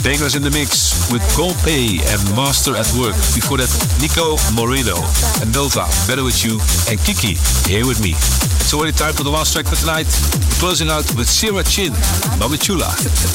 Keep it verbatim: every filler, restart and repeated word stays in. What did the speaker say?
Bangers in the Mix with Compay and Master at Work. Before that, Nico Moreno and Nova, Better With You, and Kiki, Here With Me. It's already time for the last track for tonight. We're closing out with Sierra Chin, Mamichula.